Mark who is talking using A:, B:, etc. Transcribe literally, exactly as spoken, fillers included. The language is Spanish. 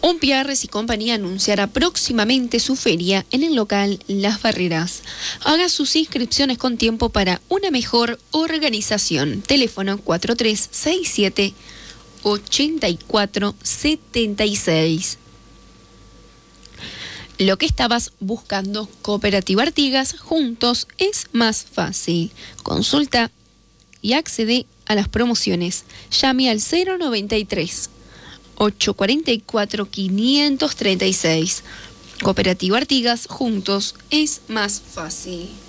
A: Unpiarres y compañía anunciará próximamente su feria en el local Las Barreras. Haga sus inscripciones con tiempo para una mejor organización. Teléfono cuatro tres seis siete, ocho cuatro siete seis. Lo que estabas buscando, Cooperativa Artigas, juntos es más fácil. Consulta y accede a las promociones. Llame al cero noventa y tres, ocho cuatro cuatro, cinco tres seis. Cooperativa Artigas, juntos es más fácil.